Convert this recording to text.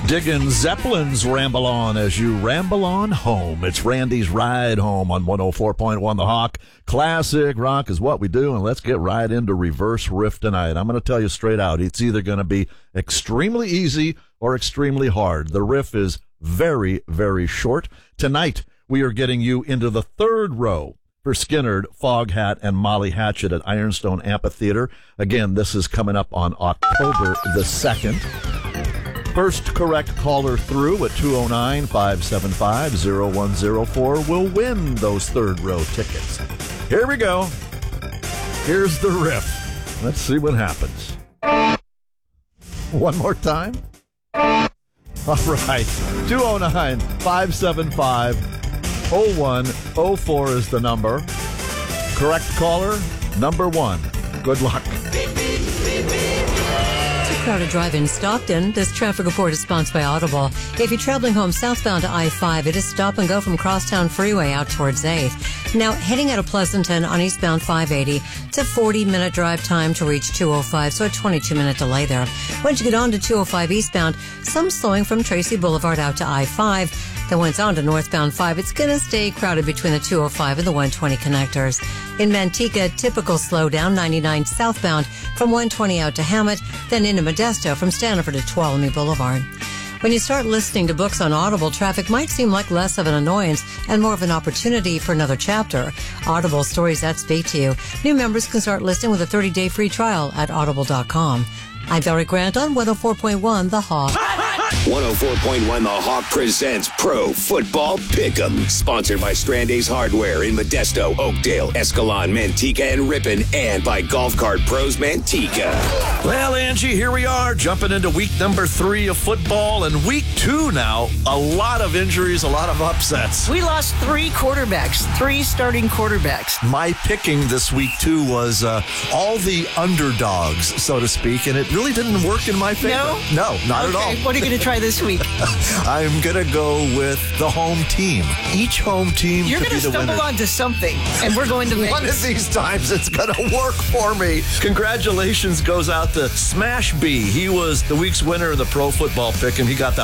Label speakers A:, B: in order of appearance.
A: Digging Zeppelin's Ramble On as you ramble on home. It's Randy's Ride Home on 104.1 The Hawk. Classic rock is what we do, and let's get right into Reverse Riff tonight. I'm going to tell you straight out, it's either going to be extremely easy or extremely hard. The riff is very, very short. Tonight, we are getting you into the third row for Skynyrd, Foghat, and Molly Hatchet at Ironstone Amphitheater. Again, this is coming up on October the 2nd. First correct caller through at 209-575-0104 will win those third row tickets. Here we go. Here's the riff. Let's see what happens. One more time. All right. 209-575-0104 is the number. Correct caller, number one. Good luck.
B: Crowded Drive in Stockton. This traffic report is sponsored by Audible. If you're traveling home southbound to I-5, it is stop and go from Crosstown Freeway out towards 8th. Now, heading out of Pleasanton on eastbound 580, it's a 40-minute drive time to reach 205, so a 22-minute delay there. Once you get on to 205 eastbound, some slowing from Tracy Boulevard out to I-5. Then once on to northbound 5, it's going to stay crowded between the 205 and the 120 connectors. In Manteca, typical slowdown, 99 southbound from 120 out to Hammett, then into Modesto from Stanford to Tuolumne Boulevard. When you start listening to books on Audible, traffic might seem like less of an annoyance and more of an opportunity for another chapter. Audible stories that speak to you. New members can start listening with a 30-day free trial at audible.com. I'm Valerie Grant on 104.1 The Hawk.
C: 104.1 The Hawk presents Pro Football Pick'em. Sponsored by Strande's Hardware in Modesto, Oakdale, Escalon, Manteca, and Ripon. And by Golf Cart Pros Manteca.
A: Well, Angie, here we are, jumping into week number 3 of football. And week 2 now, a lot of injuries, a lot of upsets.
D: We lost 3 quarterbacks, 3 starting quarterbacks.
A: My picking this week, too, was all the underdogs, so to speak. And it really didn't work in my favor. No, not at all.
D: What are you going to try this week?
A: I'm going to go with the home team. Each home team
D: You're
A: to be the winner.
D: going to stumble onto something, and we're going to Vegas.
A: One of these times it's going to work for me. Congratulations goes out to Smash B. He was the week's winner of the Pro Football Pick'em. He got that